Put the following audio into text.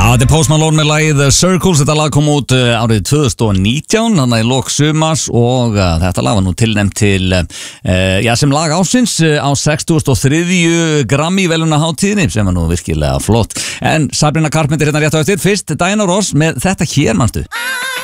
Þetta er Post Malone með lagið Circles. Þetta lag kom út árið 2019, þannig í lok sumars og þetta lag var nú tilnefnt til sem lag ársins á 63. Grammy velunaháttíðinni sem var nú virkilega flott. En Sabrina Carpenter hérna rétt á eftir. Fyrst Diana Ross með þetta hér, manstu?